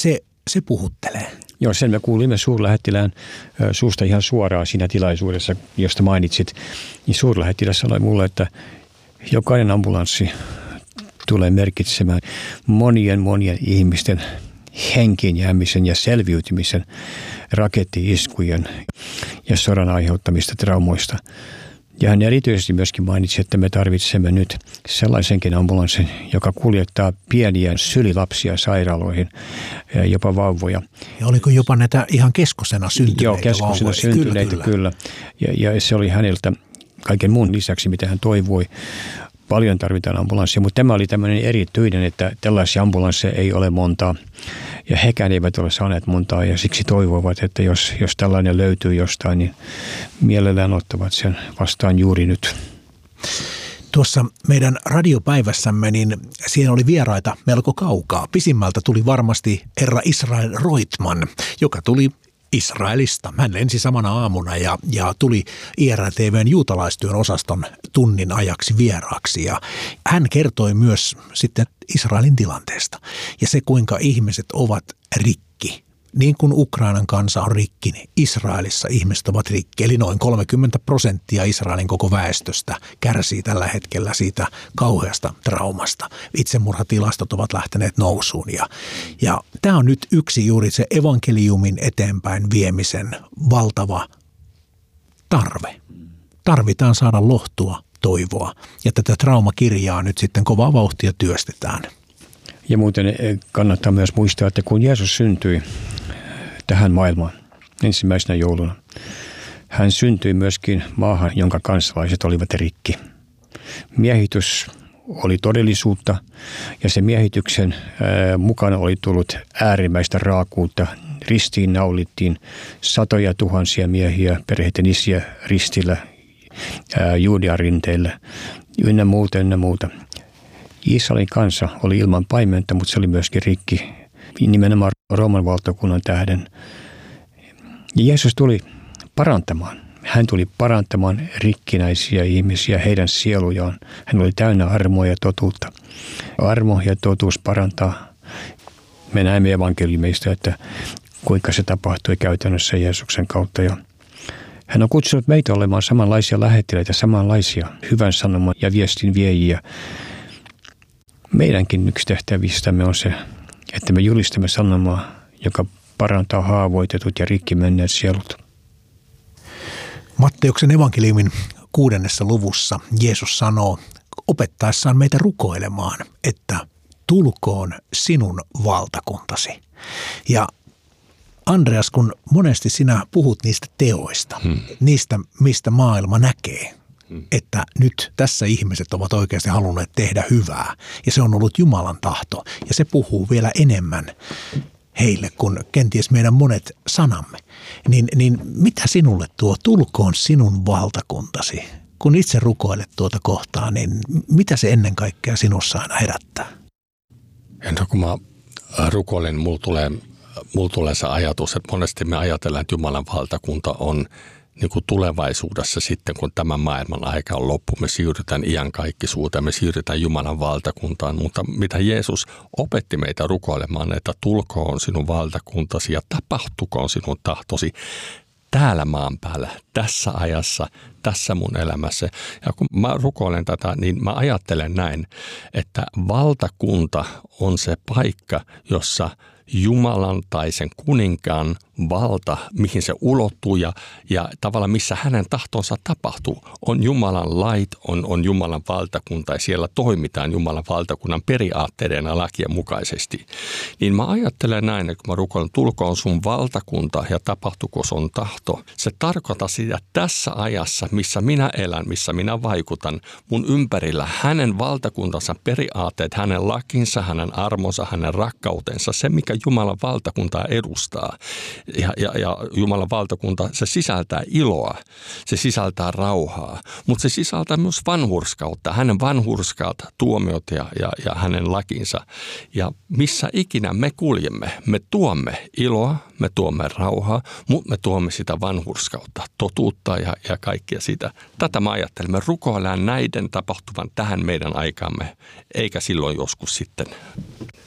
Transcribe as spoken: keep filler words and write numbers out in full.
se, se puhuttelee. Joo, sen me kuulimme suurlähettilään suusta ihan suoraan siinä tilaisuudessa, josta mainitsit. Niin suurlähettiläs sanoi mulle, että jokainen ambulanssi tulee merkitsemään monien monien ihmisten henkiin jäämisen ja selviytymisen raketti-iskujen ja sodan aiheuttamista traumoista. Ja hän erityisesti myöskin mainitsi, että me tarvitsemme nyt sellaisenkin ambulanssin, joka kuljettaa pieniä sylilapsia sairaaloihin, jopa vauvoja. Ja oliko jopa näitä ihan keskosena syntyneitä Joo, keskosena vauvoja? syntyneitä, kyllä. kyllä. Ja, ja se oli häneltä kaiken muun lisäksi, mitä hän toivoi. Paljon tarvitaan ambulanssia, mutta tämä oli tämmöinen erityinen, että tällaisia ambulansseja ei ole montaa. Ja hekään eivät ole saaneet montaa ja siksi toivovat, että jos, jos tällainen löytyy jostain, niin mielellään ottavat sen vastaan juuri nyt. Tuossa meidän radiopäivässämme, niin siinä oli vieraita melko kaukaa. Pisimmältä tuli varmasti herra Israel Roitman, joka tuli Israelista. Hän lensi samana aamuna ja, ja tuli I R T V:n juutalaistyön osaston tunnin ajaksi vieraaksi. Ja hän kertoi myös sitten Israelin tilanteesta ja se, kuinka ihmiset ovat rikki. Niin kuin Ukrainan kansa on rikki, niin Israelissa ihmiset ovat rikki. Eli noin kolmekymmentä prosenttia Israelin koko väestöstä kärsii tällä hetkellä siitä kauheasta traumasta. Itsemurhatilastot ovat lähteneet nousuun. Ja, ja tämä on nyt yksi juuri se evankeliumin eteenpäin viemisen valtava tarve. Tarvitaan saada lohtua, toivoa. Ja tätä traumakirjaa nyt sitten kovaa vauhtia työstetään. Ja muuten kannattaa myös muistaa, että kun Jeesus syntyi tähän maailmaan ensimmäisenä jouluna, hän syntyi myöskin maahan, jonka kansalaiset olivat rikki. Miehitys oli todellisuutta ja se miehityksen ää, mukana oli tullut äärimmäistä raakuutta. Ristiin naulittiin satoja tuhansia miehiä, perheiden isiä ristillä, ää, Juudean rinteillä, ynnä muuta, ynnä muuta. Israelin kansa oli ilman paimenta, mutta se oli myöskin rikki, nimenomaan Rooman valtakunnan tähden. Ja Jeesus tuli parantamaan. Hän tuli parantamaan rikkinäisiä ihmisiä, heidän sielujaan. Hän oli täynnä armoa ja totuutta. Armo ja totuus parantaa. Me näemme evankeliumeista, että kuinka se tapahtui käytännössä Jeesuksen kautta. Ja hän on kutsunut meitä olemaan samanlaisia lähettiläitä, samanlaisia hyvän sanoman ja viestin viejiä. Meidänkin yksi tehtävistämme on se, että me julistamme sanomaa, joka parantaa haavoitetut ja rikki menneet sielut. Matteuksen evankeliumin kuudennessa luvussa Jeesus sanoo opettaessaan meitä rukoilemaan, että tulkoon sinun valtakuntasi. Ja Andreas, kun monesti sinä puhut niistä teoista, hmm. niistä mistä maailma näkee, että nyt tässä ihmiset ovat oikeasti halunneet tehdä hyvää ja se on ollut Jumalan tahto ja se puhuu vielä enemmän heille kuin kenties meidän monet sanamme. Niin, niin mitä sinulle tuo tulkoon sinun valtakuntasi? Kun itse rukoilet tuota kohtaa, niin mitä se ennen kaikkea sinussa aina herättää? Entä kun mä rukoilen, mulla tulee, mulla tulee se ajatus, että monesti me ajatellaan, että Jumalan valtakunta on niin kuin tulevaisuudessa sitten, kun tämä maailman aika on loppu, me siirrytään iankaikkisuuteen, me siirrytään Jumalan valtakuntaan, mutta mitä Jeesus opetti meitä rukoilemaan, että tulkoon sinun valtakuntasi ja tapahtukoon sinun tahtosi täällä maan päällä, tässä ajassa, tässä mun elämässä. Ja kun mä rukoilen tätä, niin mä ajattelen näin, että valtakunta on se paikka, jossa Jumalan tai sen kuninkaan valta, mihin se ulottuu ja, ja tavallaan missä hänen tahtonsa tapahtuu, on Jumalan lait, on, on Jumalan valtakunta ja siellä toimitaan Jumalan valtakunnan periaatteiden ja lakien mukaisesti. Niin mä ajattelen näin, että kun mä rukoilen, tulkoon sun valtakunta ja tapahtuko sun tahto, se tarkoittaa sitä tässä ajassa, missä minä elän, missä minä vaikutan, mun ympärillä hänen valtakuntansa periaatteet, hänen lakinsa, hänen armonsa, hänen rakkautensa, se mikä Jumalan valtakuntaa edustaa. Ja, ja, ja Jumalan valtakunta, se sisältää iloa, se sisältää rauhaa, mutta se sisältää myös vanhurskautta, hänen vanhurskaat tuomiot ja, ja, ja hänen lakinsa. Ja missä ikinä me kuljemme, me tuomme iloa, me tuomme rauhaa, mutta me tuomme sitä vanhurskautta, totuutta ja, ja kaikkea sitä. Tätä mä ajattelen, me rukoillaan näiden tapahtuvan tähän meidän aikaamme, eikä silloin joskus sitten.